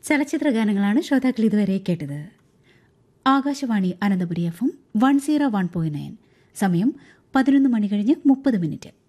ചലച്ചിത്ര ഗാനങ്ങളാണ് ശ്രോതാക്കൾ ഇതുവരെ കേട്ടത്. ആകാശവാണി അനന്തപുരി FM 101.9. സമയം 11 മണി കഴിഞ്ഞ് 30 മിനിറ്റ്.